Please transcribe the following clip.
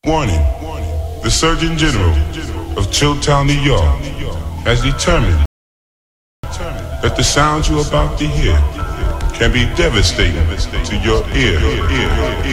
Warning, the Surgeon General of Chilltown, New York has determined that the sounds you're about to hear can be devastating to your ear.